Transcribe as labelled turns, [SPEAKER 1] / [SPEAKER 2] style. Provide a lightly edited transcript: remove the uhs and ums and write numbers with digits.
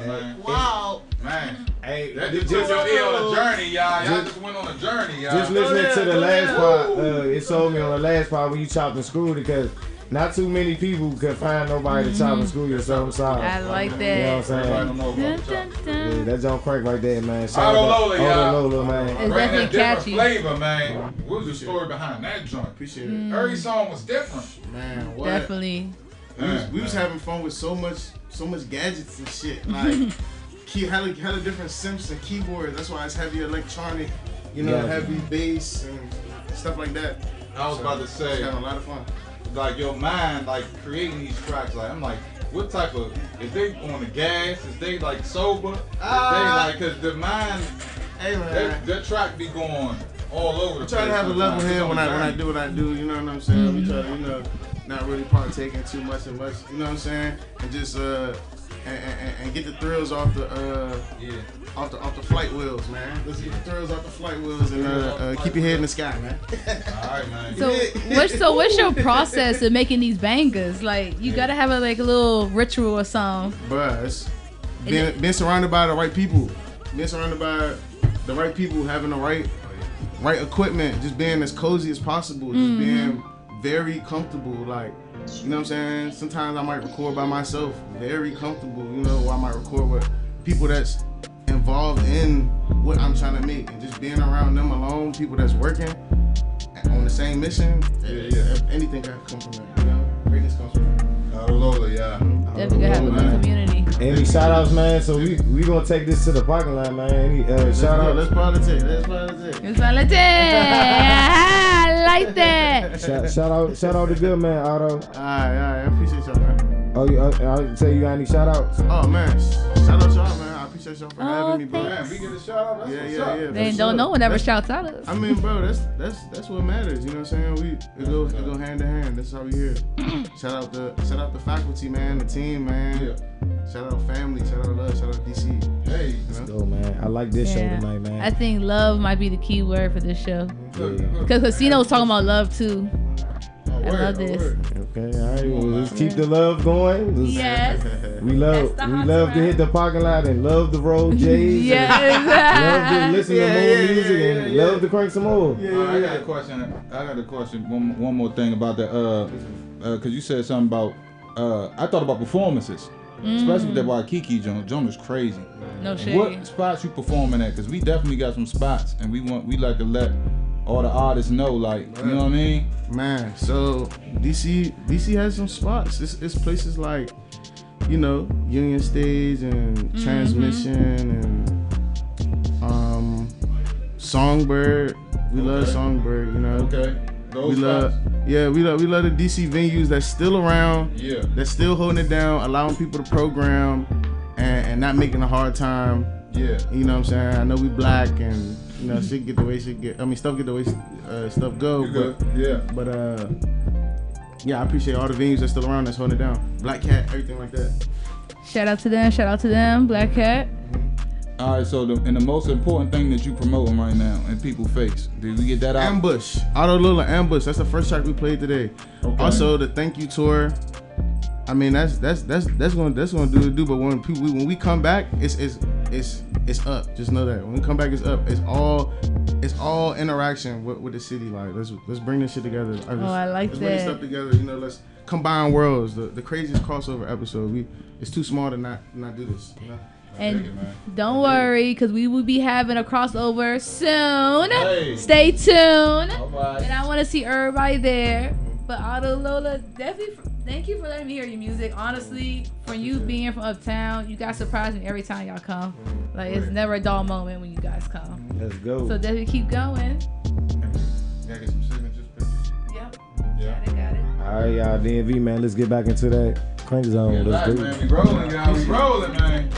[SPEAKER 1] man.
[SPEAKER 2] Wow.
[SPEAKER 1] Man.
[SPEAKER 3] Hey,
[SPEAKER 1] That just took your ear on a journey, y'all. Y'all just went on a journey, y'all.
[SPEAKER 3] just listening to the last part, it showed me on the last part when you chopped and screwed because not too many people could find nobody to chop and screw you, so I'm sorry.
[SPEAKER 4] I like
[SPEAKER 3] You know
[SPEAKER 4] that.
[SPEAKER 3] what I'm saying?
[SPEAKER 1] Everybody don't know about the
[SPEAKER 4] Dun,
[SPEAKER 1] chop.
[SPEAKER 4] dun,
[SPEAKER 3] Yeah,
[SPEAKER 4] dun.
[SPEAKER 3] that John Craig right there, man.
[SPEAKER 1] Auto Lola, y'all.
[SPEAKER 3] Auto Lola, man.
[SPEAKER 4] It's
[SPEAKER 1] Bring
[SPEAKER 4] definitely
[SPEAKER 1] that different
[SPEAKER 4] catchy.
[SPEAKER 1] flavor, man. What was the story behind that joint?
[SPEAKER 2] Appreciate it.
[SPEAKER 1] Every song was different.
[SPEAKER 2] Man, what?
[SPEAKER 4] Definitely.
[SPEAKER 2] We was having fun with so much gadgets and shit. Like, hella different synths and keyboards. That's why it's heavy electronic, you know,
[SPEAKER 3] Yeah.
[SPEAKER 2] heavy bass and stuff like that.
[SPEAKER 1] I was about to
[SPEAKER 2] Just
[SPEAKER 1] say,
[SPEAKER 2] having a lot of fun.
[SPEAKER 1] like your mind, like creating these tracks. Like I'm like, what type of? Is they on the gas? Is they like sober? Is they like? Cause the mind,
[SPEAKER 2] Hey man,
[SPEAKER 1] that track be going all over.
[SPEAKER 2] I try to have a level head when I do what I do. You know what I'm saying? We try to not really partaking too much. You know what I'm saying? And just and get the thrills off the off the flight wheels, man. Let's get the thrills off the flight wheels and keep your head in the sky, man.
[SPEAKER 1] All right, man.
[SPEAKER 4] So what's your process of making these bangers? Like you gotta have a little ritual or something.
[SPEAKER 2] Bruh, it's being surrounded by the right people. Being surrounded by the right people, having the right equipment, just being as cozy as possible, just being very comfortable. Like, you know what I'm saying? Sometimes I might record by myself, very comfortable, or I might record with people that's involved in what I'm trying to make, and just being around them alone, people that's working on the same mission. Anything can come from that, greatness comes from that.
[SPEAKER 1] Lola, yeah.
[SPEAKER 4] Definitely gotta have a good community.
[SPEAKER 3] Any shout outs, man? So we gonna take this to the parking lot, man. Any shout outs?
[SPEAKER 2] Let's politic.
[SPEAKER 4] It's valid. I like that.
[SPEAKER 3] Shout out to good man, Otto.
[SPEAKER 2] Alright, I appreciate y'all, man.
[SPEAKER 3] Oh, I'll tell you got any shout outs?
[SPEAKER 2] Oh man, shout out y'all, man. I appreciate y'all for having me, bro.
[SPEAKER 1] Man, we get a shout out. That's what's
[SPEAKER 2] Yeah.
[SPEAKER 1] up.
[SPEAKER 4] They
[SPEAKER 2] for
[SPEAKER 4] don't
[SPEAKER 2] sure.
[SPEAKER 4] know one ever
[SPEAKER 2] That's-
[SPEAKER 4] shouts out us.
[SPEAKER 2] I mean, bro, that's what matters. You know what I'm saying? It go hand to hand. That's how we here. Shout out the faculty, man, the team, man.
[SPEAKER 1] Yeah.
[SPEAKER 2] Shout out family. Shout out love. Shout out DC.
[SPEAKER 1] Hey.
[SPEAKER 3] Go, man. I like this show
[SPEAKER 4] Yeah.
[SPEAKER 3] tonight, man.
[SPEAKER 4] I think love might be the key word for this show.
[SPEAKER 1] Good,
[SPEAKER 3] Yeah.
[SPEAKER 1] good.
[SPEAKER 4] Because Casino was talking about love too.
[SPEAKER 1] Oh,
[SPEAKER 4] I
[SPEAKER 1] word,
[SPEAKER 4] love
[SPEAKER 1] oh,
[SPEAKER 4] this.
[SPEAKER 1] word.
[SPEAKER 3] Okay, all right. Well, let's keep the love going.
[SPEAKER 4] Yes.
[SPEAKER 3] We love
[SPEAKER 4] That's the hot
[SPEAKER 3] to
[SPEAKER 4] track.
[SPEAKER 3] hit the parking lot and love to roll J's.
[SPEAKER 4] Yes.
[SPEAKER 3] Love to listen to more music and
[SPEAKER 2] yeah.
[SPEAKER 3] love to crank some more.
[SPEAKER 1] I got a question. One more thing about that. Cause you said something about. I thought about performances, especially with that Waikiki joint. Joint was crazy.
[SPEAKER 4] No
[SPEAKER 1] And
[SPEAKER 4] shade.
[SPEAKER 1] what spots you performing at? Cause we definitely got some spots, and we like to let all the artists know, like, you know what I mean?
[SPEAKER 2] Man, so DC has some spots. It's places like, Union Stage and Transmission and Songbird. We love Songbird,
[SPEAKER 1] Okay. Those
[SPEAKER 2] We love,
[SPEAKER 1] spots.
[SPEAKER 2] we love the DC venues that's still around,
[SPEAKER 1] Yeah.
[SPEAKER 2] that's still holding it down, allowing people to program and not making a hard time.
[SPEAKER 1] Yeah.
[SPEAKER 2] You know what I'm saying? I know we black and shit get the way shit get. I mean, stuff get the way stuff go.
[SPEAKER 1] You good? Yeah.
[SPEAKER 2] But I appreciate all the venues that's still around that's holding it down. Black Cat, everything like that.
[SPEAKER 4] Shout out to them. Black Cat.
[SPEAKER 1] All right. So the most important thing that you promoting right now and people face. Did we get that out?
[SPEAKER 2] Ambush, Auto Lola Ambush. That's the first track we played today.
[SPEAKER 1] Okay.
[SPEAKER 2] Also the thank you tour. I mean that's gonna do. But when we come back, it's up. Just know that when we come back, it's up. It's all interaction with the city. Like let's bring this shit together.
[SPEAKER 4] I like
[SPEAKER 2] let's bring this
[SPEAKER 4] that.
[SPEAKER 2] stuff together. Let's combine worlds. The craziest crossover episode. It's too small to not do this.
[SPEAKER 4] And don't worry, because we will be having a crossover soon.
[SPEAKER 1] Hey.
[SPEAKER 4] Stay tuned.
[SPEAKER 1] All right.
[SPEAKER 4] And I want to see everybody there. But Auto Lola, definitely thank you for letting me hear your music. Honestly, from you being from uptown, you guys surprise me every time y'all come. Like, it's never a dull moment when you guys come.
[SPEAKER 3] Let's go.
[SPEAKER 4] So definitely keep going.
[SPEAKER 1] Gotta get some signatures, pictures.
[SPEAKER 4] Yep.
[SPEAKER 1] Yeah.
[SPEAKER 4] Got it.
[SPEAKER 3] All right, y'all. DMV, man. Let's get back into that crank zone.
[SPEAKER 1] Yeah,
[SPEAKER 3] Let's
[SPEAKER 1] right,
[SPEAKER 3] do
[SPEAKER 1] man.
[SPEAKER 3] it.
[SPEAKER 1] We rolling, y'all. We rolling, man.